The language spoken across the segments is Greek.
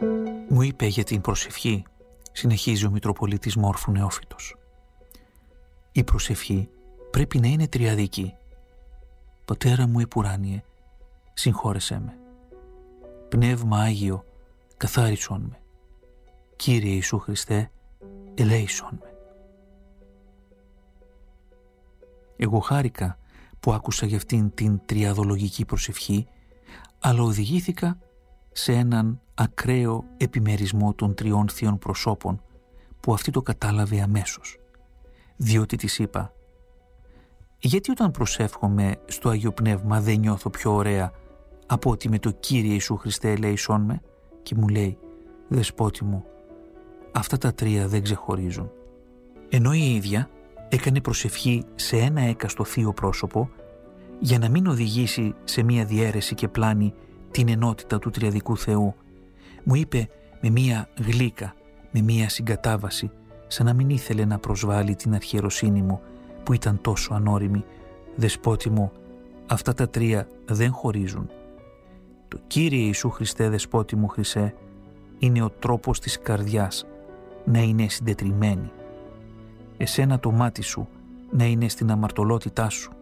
Μου είπε για την προσευχή, συνεχίζει ο Μητροπολίτης Μόρφου Νεόφυτος. Η προσευχή πρέπει να είναι τριαδική. Πατέρα μου επουράνιε, συγχώρεσέ με. Πνεύμα Άγιο, καθάρισον με. Κύριε Ιησού Χριστέ, ελέησον με. Εγώ χάρηκα που άκουσα για αυτήν την τριαδολογική προσευχή, αλλά οδηγήθηκα σε έναν ακραίο επιμερισμό των τριών θείων προσώπων που αυτή το κατάλαβε αμέσως. Διότι της είπα, γιατί όταν προσεύχομαι στο Άγιο Πνεύμα δεν νιώθω πιο ωραία από ότι με το Κύριε Ιησού Χριστέ ελέησόν με? Και μου λέει, δεσπότη μου, αυτά τα τρία δεν ξεχωρίζουν. Ενώ η ίδια έκανε προσευχή σε ένα έκαστο θείο πρόσωπο για να μην οδηγήσει σε μία διαίρεση και πλάνη την ενότητα του τριαδικού Θεού, μου είπε με μία γλύκα, με μία συγκατάβαση, σαν να μην ήθελε να προσβάλλει την αρχιεροσύνη μου που ήταν τόσο ανώριμη, δεσπότη μου, αυτά τα τρία δεν χωρίζουν. Το Κύριε Ιησού Χριστέ, δεσπότη μου Χρυσέ, είναι ο τρόπος της καρδιάς να είναι συντετριμένη. Εσένα το μάτι σου να είναι στην αμαρτωλότητά σου.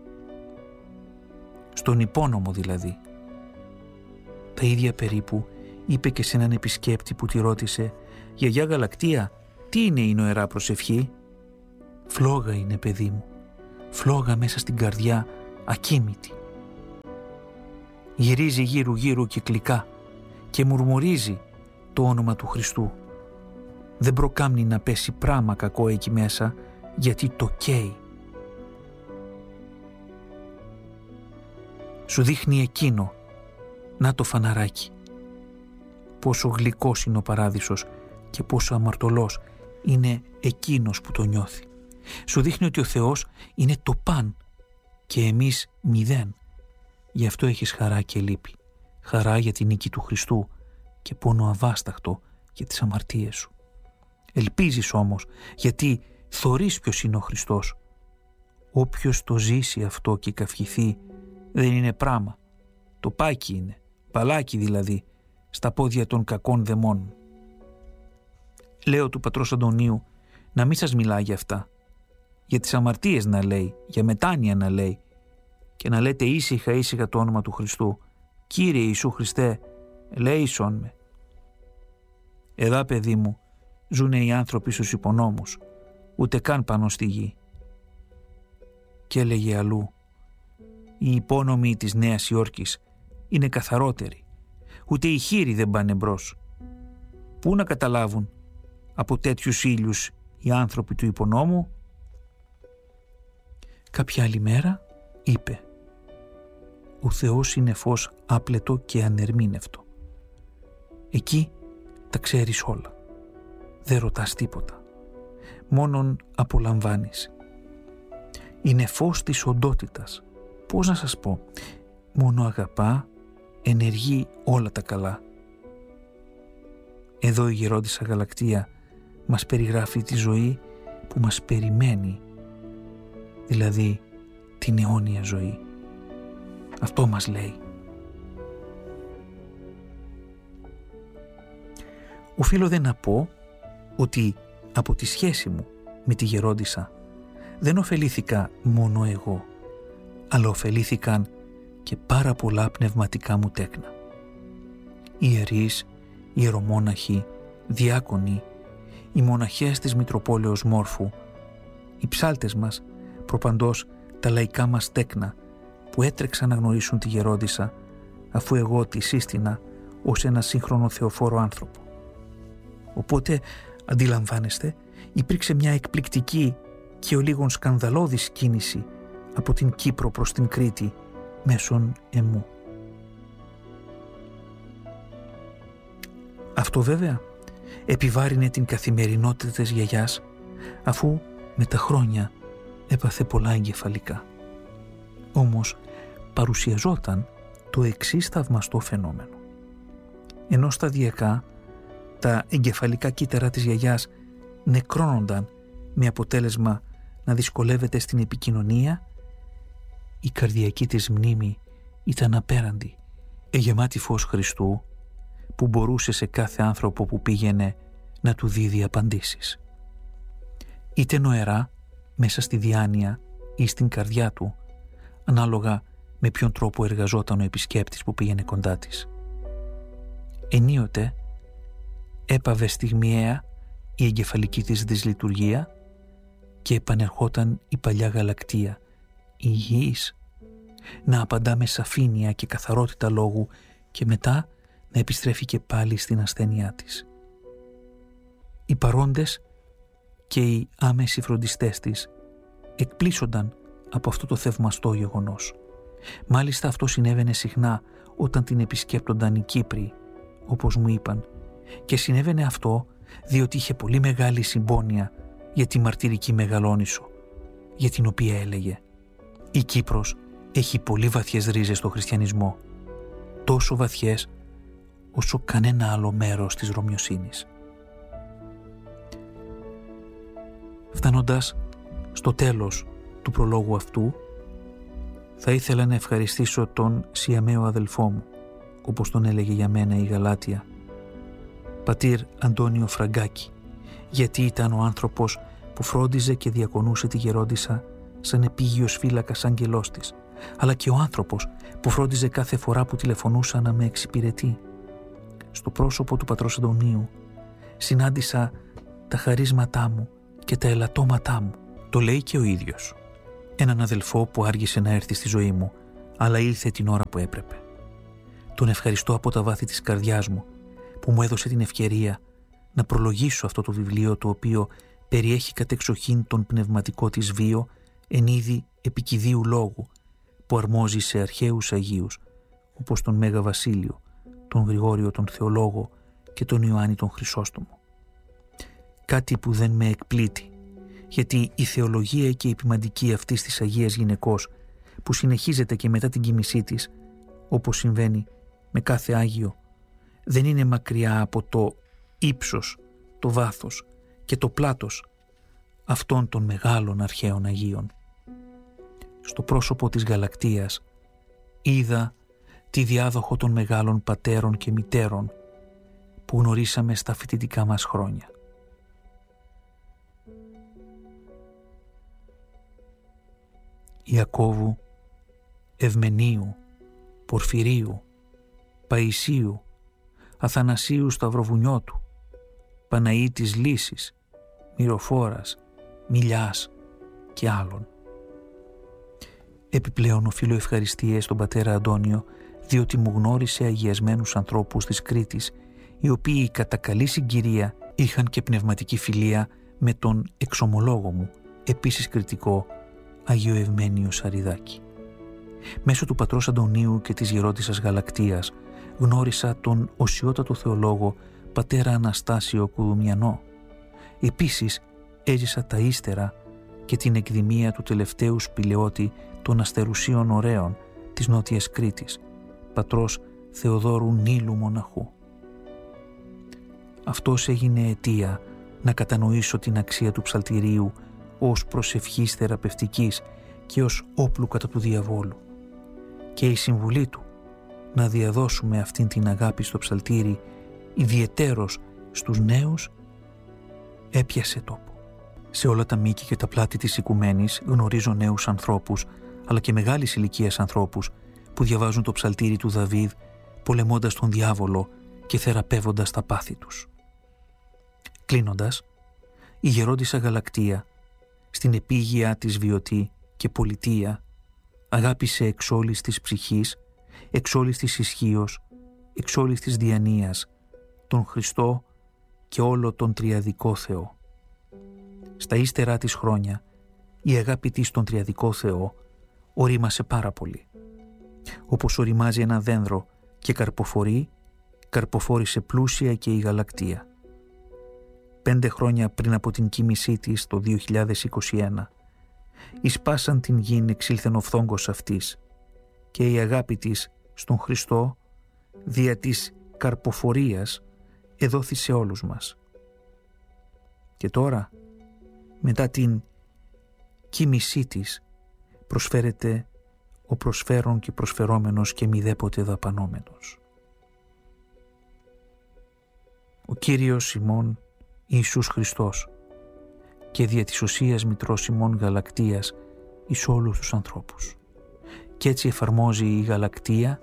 Στον υπόνομο δηλαδή. Τα ίδια περίπου είπε και σε έναν επισκέπτη που τη ρώτησε, «Γιαγιά Γαλακτία, τι είναι η νοερά προσευχή?» «Φλόγα είναι, παιδί μου, φλόγα μέσα στην καρδιά, ακίμητη. Γυρίζει γύρου γύρου κυκλικά και μουρμουρίζει το όνομα του Χριστού. Δεν προκάμνει να πέσει πράμα κακό εκεί μέσα, γιατί το καίει. Σου δείχνει εκείνο, να το φαναράκι. Πόσο γλυκός είναι ο παράδεισος και πόσο αμαρτωλός είναι εκείνος που το νιώθει. Σου δείχνει ότι ο Θεός είναι το παν και εμείς μηδέν. Γι' αυτό έχεις χαρά και λύπη. Χαρά για την νίκη του Χριστού και πόνο αβάσταχτο για τις αμαρτίες σου. Ελπίζεις όμως, γιατί θωρείς ποιος είναι ο Χριστός. Όποιος το ζήσει αυτό και καυχηθεί δεν είναι πράμα. Το πάκι είναι, παλάκι δηλαδή, στα πόδια των κακών δαιμόνων. Λέω του πατρός Αντωνίου να μην σας μιλά για αυτά. Για τις αμαρτίες να λέει, για μετάνοια να λέει και να λέτε ήσυχα ήσυχα το όνομα του Χριστού. Κύριε Ιησού Χριστέ, ελέησον με. Εδά παιδί μου, ζουνε οι άνθρωποι στους υπονόμους, ούτε καν πάνω στη γη. Και έλεγε αλλού, οι υπόνομοι της Νέας Υόρκης είναι καθαρότεροι, ούτε οι χείροι δεν πάνε μπρος. Πού να καταλάβουν από τέτοιους ήλιους οι άνθρωποι του υπονόμου? Κάποια άλλη μέρα είπε, ο Θεός είναι φως άπλετο και ανερμήνευτο. Εκεί τα ξέρεις όλα. Δεν ρωτάς τίποτα. Μόνον απολαμβάνεις. Είναι φως της οντότητας. Πώς να σας πω, μόνο αγαπά, ενεργεί όλα τα καλά. Εδώ η γερόντισσα Γαλακτία μας περιγράφει τη ζωή που μας περιμένει, δηλαδή την αιώνια ζωή. Αυτό μας λέει. Οφείλω δε να πω ότι από τη σχέση μου με τη γερόντισσα δεν ωφελήθηκα μόνο εγώ, αλλά ωφελήθηκαν και πάρα πολλά πνευματικά μου τέκνα. Ιερείς, ιερομόναχοι, διάκονοι, οι μοναχές της Μητροπόλεως Μόρφου, οι ψάλτες μας, προπαντός τα λαϊκά μας τέκνα που έτρεξαν να γνωρίσουν τη γερόντισσα αφού εγώ τη σύστηνα ως ένα σύγχρονο θεοφόρο άνθρωπο. Οπότε, αντιλαμβάνεστε, υπήρξε μια εκπληκτική και ο λίγων σκανδαλώδης κίνηση από την Κύπρο προς την Κρήτη μέσον εμού. Αυτό βέβαια επιβάρυνε την καθημερινότητα της γιαγιάς, αφού με τα χρόνια έπαθε πολλά εγκεφαλικά. Όμως παρουσιαζόταν το εξής θαυμαστό φαινόμενο. Ενώ σταδιακά τα εγκεφαλικά κύτταρα της γιαγιάς νεκρώνονταν με αποτέλεσμα να δυσκολεύεται στην επικοινωνία, η καρδιακή της μνήμη ήταν απέραντη, γεμάτη φως Χριστού, που μπορούσε σε κάθε άνθρωπο που πήγαινε να του δίδει απαντήσεις. Είτε νοερά, μέσα στη διάνοια ή στην καρδιά του, ανάλογα με ποιον τρόπο εργαζόταν ο επισκέπτης που πήγαινε κοντά της. Ενίοτε έπαβε στιγμιαία η εγκεφαλική της δυσλειτουργία και επανερχόταν η παλιά γαλακτεία, η υγιής, να απαντά με σαφήνεια και καθαρότητα λόγου και μετά να επιστρέφει και πάλι στην ασθένειά της. Οι παρόντες και οι άμεσοι φροντιστές της εκπλήσονταν από αυτό το θαυμαστό γεγονός. Μάλιστα αυτό συνέβαινε συχνά όταν την επισκέπτονταν οι Κύπροι, όπως μου είπαν, και συνέβαινε αυτό διότι είχε πολύ μεγάλη συμπόνια για τη μαρτυρική Μεγαλόνισσο, για την οποία έλεγε «Η Κύπρος έχει πολύ βαθιές ρίζες στο χριστιανισμό, τόσο βαθιές όσο κανένα άλλο μέρος της Ρωμιοσύνης». Φτάνοντας στο τέλος του προλόγου αυτού, θα ήθελα να ευχαριστήσω τον Σιαμαίο αδελφό μου, όπως τον έλεγε για μένα η Γαλάτια, πατήρ Αντώνιο Φραγκάκη, γιατί ήταν ο άνθρωπος που φρόντιζε και διακονούσε τη γερόντισσα σαν επίγειος φύλακας άγγελός της, αλλά και ο άνθρωπος που φρόντιζε κάθε φορά που τηλεφωνούσα να με εξυπηρετεί. Στο πρόσωπο του πατρός Αντωνίου συνάντησα τα χαρίσματά μου και τα ελαττώματά μου. Το λέει και ο ίδιος. Έναν αδελφό που άργησε να έρθει στη ζωή μου, αλλά ήλθε την ώρα που έπρεπε. Τον ευχαριστώ από τα βάθη της καρδιάς μου που μου έδωσε την ευκαιρία να προλογίσω αυτό το βιβλίο, το οποίο περιέχει κατεξοχήν τον πνευματικό της βίο εν είδη επικηδίου λόγου που αρμόζει σε αρχαίους Αγίους όπως τον Μέγα Βασίλειο, τον Γρηγόριο τον Θεολόγο και τον Ιωάννη τον Χρυσόστομο. Κάτι που δεν με εκπλήττει, γιατί η θεολογία και η ποιμαντική αυτής της Αγίας Γυναικός που συνεχίζεται και μετά την κοίμησή της, όπως συμβαίνει με κάθε Άγιο, δεν είναι μακριά από το ύψος, το βάθος και το πλάτος αυτών των μεγάλων αρχαίων Αγίων. Στο πρόσωπο της Γαλακτείας είδα τη διάδοχο των μεγάλων πατέρων και μητέρων που γνωρίσαμε στα φοιτητικά μας χρόνια. Ιακώβου, Ευμενίου, Πορφυρίου, Παϊσίου, Αθανασίου Σταυροβουνιώτου, Παναήτης Λύσης, Μυροφόρας, Μιλιάς και άλλων. Επιπλέον οφείλω ευχαριστίες στον πατέρα Αντώνιο, διότι μου γνώρισε αγιασμένους ανθρώπους της Κρήτης, οι οποίοι κατά καλή συγκυρία είχαν και πνευματική φιλία με τον εξομολόγο μου, επίσης κριτικό, Άγιο Ευμένιο Σαριδάκη. Μέσω του πατρός Αντωνίου και της γερόντισσας Γαλακτείας γνώρισα τον οσιότατο θεολόγο πατέρα Αναστάσιο Κουδουμιανό. Επίσης έζησα τα ύστερα και την εκδημία του τελευταίου σπηλαιώτη των Αστερουσίων Ωραίων της Νότιας Κρήτης, πατρός Θεοδόρου Νίλου Μοναχού. Αυτός έγινε αιτία να κατανοήσω την αξία του ψαλτηρίου ως προσευχής θεραπευτικής και ως όπλου κατά του διαβόλου. Και η συμβουλή του να διαδώσουμε αυτήν την αγάπη στο ψαλτήρι, ιδιαιτέρως στους νέους, έπιασε τόπο. Σε όλα τα μήκη και τα πλάτη της οικουμένης γνωρίζω νέους ανθρώπους, αλλά και μεγάλης ηλικίας ανθρώπους που διαβάζουν το ψαλτήρι του Δαβίδ, πολεμώντας τον διάβολο και θεραπεύοντας τα πάθη τους. Κλείνοντας, η γερόντισσα Γαλακτεία, στην επίγεια της βιωτή και πολιτεία, αγάπησε εξ όλης της ψυχής, εξ όλης της ισχύος, εξ όλης της διανοίας, τον Χριστό και όλο τον τριαδικό Θεό. Στα ύστερά της χρόνια, η αγάπη της στον τριαδικό Θεό ορίμασε πάρα πολύ. Όπως οριμάζει ένα δένδρο και καρποφορεί, καρποφόρησε πλούσια και η Γαλακτεία. 5 χρόνια πριν από την κοίμησή της το 2021, εις πάσαν την γην εξήλθεν ο φθόγκος αυτής και η αγάπη της στον Χριστό δια της καρποφορίας εδόθη σε όλους μας. Και τώρα, μετά την κοίμησή της, προσφέρεται ο προσφέρον και προσφερόμενος και μηδέποτε δαπανόμενος. Κύριος ημών Ιησούς Χριστός και δια της οσίας Μητρός ημών Γαλακτίας εις όλους τους ανθρώπους. Κι έτσι εφαρμόζει η Γαλακτεία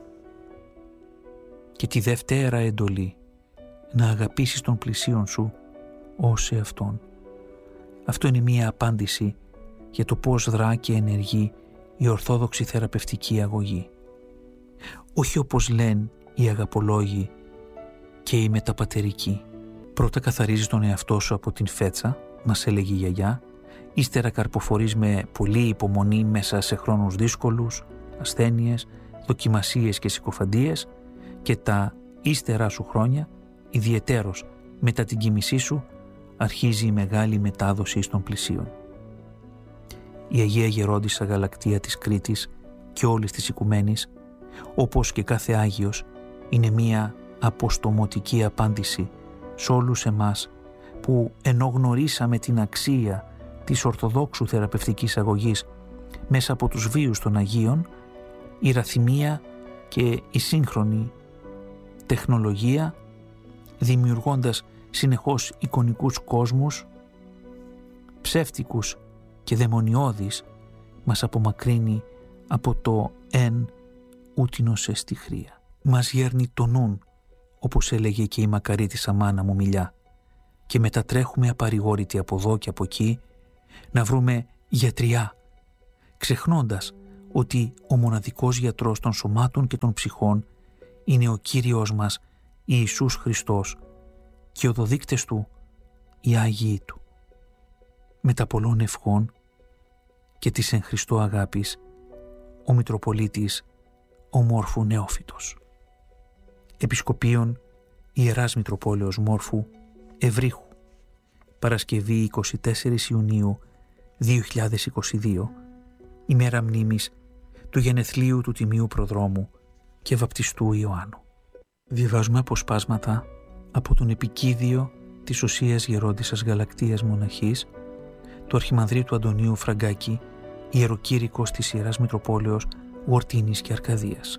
και τη δευτέρα εντολή να αγαπήσεις τον πλησίον σου ως εαυτόν. Αυτό είναι μία απάντηση για το πώς δρά και ενεργεί η ορθόδοξη θεραπευτική αγωγή. Όχι όπως λένε οι αγαπολόγοι και οι μεταπατερικοί. Πρώτα καθαρίζεις τον εαυτό σου από την φέτσα, μας έλεγε η γιαγιά, ύστερα καρποφορείς με πολλή υπομονή μέσα σε χρόνους δύσκολους, ασθένειες, δοκιμασίες και συκοφαντίες και τα ύστερά σου χρόνια, ιδιαιτέρως μετά την κοίμησή σου, αρχίζει η μεγάλη μετάδοση των πλησίων. Η Αγία Γερόντισσα Γαλακτεία της Κρήτης και όλης της οικουμένης, όπως και κάθε Άγιος, είναι μία αποστομωτική απάντηση σε όλους εμάς που ενώ γνωρίσαμε την αξία της ορθοδόξου θεραπευτικής αγωγής μέσα από τους βίους των Αγίων, η ραθυμία και η σύγχρονη τεχνολογία, δημιουργώντας συνεχώς εικονικούς κόσμους, ψεύτικους και δαιμονιώδεις, μας απομακρύνει από το «εν ούτινος εστι χρία». Μας γέρνει το νουν, όπως έλεγε και η μακαρίτισσα μάνα μου Μιλιά, και μετατρέχουμε απαρηγόρητοι από εδώ και από εκεί να βρούμε γιατριά, ξεχνώντας ότι ο μοναδικός γιατρός των σωμάτων και των ψυχών είναι ο Κύριος μας Ιησούς Χριστός και οδοδείκτες του οι Άγιοι του. Με τα πολλών ευχών και της εν Χριστώ αγάπης, ο Μητροπολίτης ο Μόρφου Νεόφυτος. Επισκοπίων Ιεράς Μητροπόλεως Μόρφου Ευρύχου, Παρασκευή 24 Ιουνίου 2022, ημέρα μνήμης του γενεθλίου του Τιμίου Προδρόμου και Βαπτιστού Ιωάννου. Διαβάζουμε αποσπάσματα από τον επικίδιο της Οσίας Γερόντισσας Γαλακτείας Μοναχής του Αρχιμανδρίτου Αντωνίου Φραγκάκη, ιεροκήρυκος της Ιεράς Μητροπόλεως Γορτίνης και Αρκαδίας.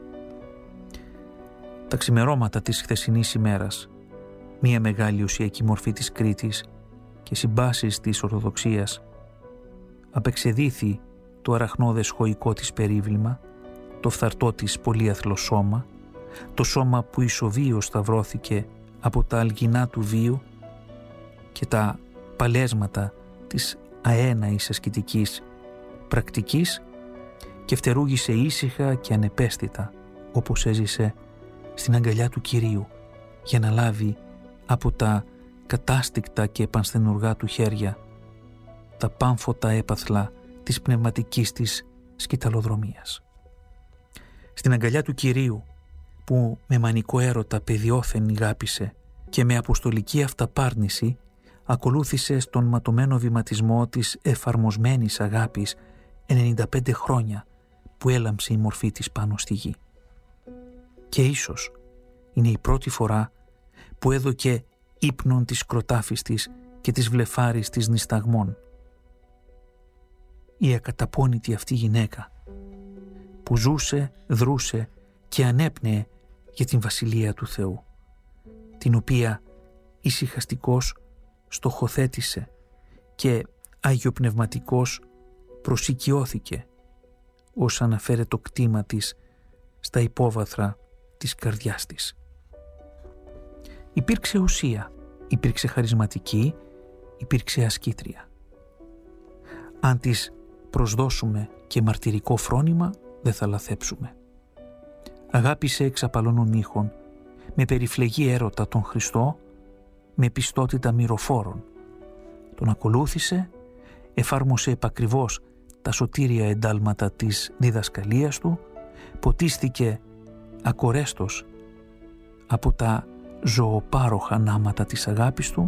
Τα ξημερώματα της χθεσινής ημέρας, μία μεγάλη ουσιακή μορφή της Κρήτης και συμπάσεις της Ορθοδοξίας, απεξεδίθη το αραχνώδες χωικό της περίβλημα, το φθαρτό της πολύαθλο σώμα, το σώμα που ισοβίως σταυρώθηκε από τα αλγινά του βίου και τα παλέσματα της αέναης ασκητικής πρακτικής και φτερούγησε ήσυχα και ανεπαίσθητα όπως έζησε στην αγκαλιά του Κυρίου για να λάβει από τα κατάστικτα και επανστενουργά του χέρια τα πάμφωτα έπαθλα της πνευματικής της σκυταλοδρομίας. Στην αγκαλιά του Κυρίου που με μανικό έρωτα παιδιόθεν ηγάπησε και με αποστολική αυταπάρνηση ακολούθησε στον ματωμένο βηματισμό της εφαρμοσμένης αγάπης 95 χρόνια που έλαμψε η μορφή της πάνω στη γη. Και ίσως είναι η πρώτη φορά που έδωκε ύπνον της κροτάφης της και της βλεφάρης της νησταγμών. Η ακαταπώνητη αυτή γυναίκα που ζούσε, δρούσε και ανέπνεε για την Βασιλεία του Θεού, την οποία ησυχαστικός στοχοθέτησε και αγιοπνευματικός προσοικιώθηκε ως αναφέρε το κτήμα της στα υπόβαθρα της καρδιάς της. Υπήρξε ουσία, υπήρξε χαρισματική, υπήρξε ασκήτρια. Αν της προσδώσουμε και μαρτυρικό φρόνημα, δεν θα λαθέψουμε. Αγάπησε εξ απαλώνων ήχων, με περιφλεγή έρωτα τον Χριστό, με πιστότητα μυροφόρων. Τον ακολούθησε, εφάρμοσε επακριβώς τα σωτήρια εντάλματα της διδασκαλίας του, ποτίστηκε ακορέστος από τα ζωοπάροχα νάματα της αγάπης του,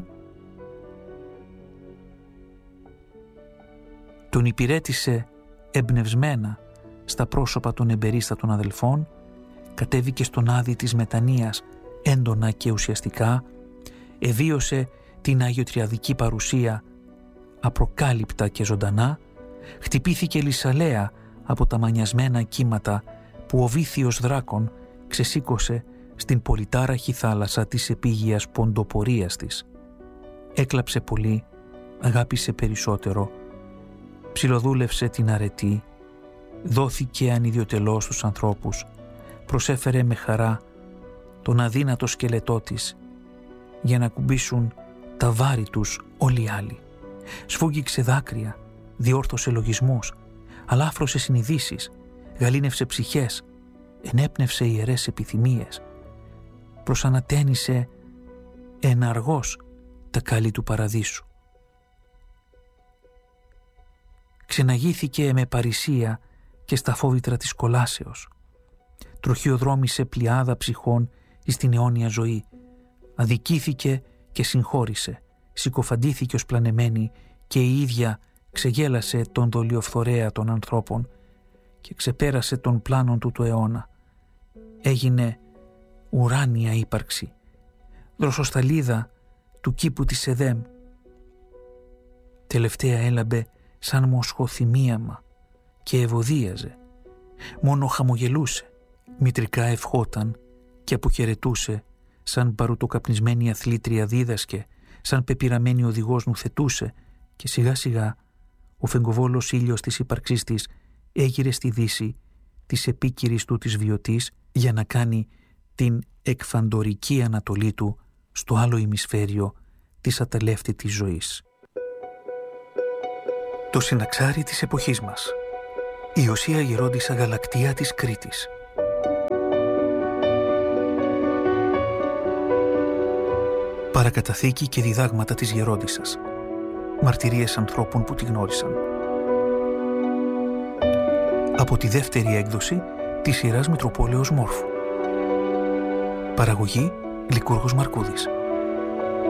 τον υπηρέτησε εμπνευσμένα στα πρόσωπα των εμπερίστατων αδελφών, κατέβηκε στον άδη της μετανοίας έντονα και ουσιαστικά, εβίωσε την αγιοτριαδική παρουσία απροκάλυπτα και ζωντανά, χτυπήθηκε λυσαλέα από τα μανιασμένα κύματα που ο βήθιος δράκων ξεσήκωσε στην πολυτάραχη θάλασσα της επίγειας ποντοπορίας της. Έκλαψε πολύ, αγάπησε περισσότερο, ψιλοδούλευσε την αρετή, δόθηκε ανιδιοτελώς στους ανθρώπους, προσέφερε με χαρά τον αδύνατο σκελετό της για να κουμπίσουν τα βάρη τους όλοι οι άλλοι. Σφούγγιξε δάκρυα, διόρθωσε λογισμούς, αλάφρωσε συνειδήσεις, γαλήνευσε ψυχές, ενέπνευσε ιερές επιθυμίες, προσανατένισε εναργώς τα καλή του παραδείσου. Ξεναγήθηκε με παρησία και στα φόβητρα της κολάσεως. Τροχιοδρόμησε πλειάδα ψυχών εις την αιώνια ζωή. Αδικήθηκε και συγχώρησε. Συκοφαντήθηκε ως πλανεμένη και η ίδια ξεγέλασε τον δολιοφθορέα των ανθρώπων και ξεπέρασε τον πλάνον του το αιώνα. Έγινε ουράνια ύπαρξη, δροσοσταλίδα του κήπου της Εδέμ. Τελευταία έλαμπε σαν μοσχοθυμίαμα και ευωδίαζε. Μόνο χαμογελούσε, μητρικά ευχόταν και αποχαιρετούσε, σαν παρουτοκαπνισμένη αθλήτρια δίδασκε, σαν πεπειραμένη οδηγός νουθετούσε και σιγά σιγά ο φεγγοβόλος ήλιος της ύπαρξής της έγειρε στη δύση της επίκυρης του της βιωτής για να κάνει την εκφαντορική ανατολή του στο άλλο ημισφαίριο της ατελεύτητης ζωής. Το συναξάρι της εποχής μας. Η Οσία Γερόντισσα Γαλακτεία της Κρήτης. Παρακαταθήκη και διδάγματα της Γερόντισσας. Μαρτυρίες ανθρώπων που τη γνώρισαν. Από τη δεύτερη έκδοση της σειράς Μητροπόλεως Μόρφου. Παραγωγή Λικούργος Μαρκούδης.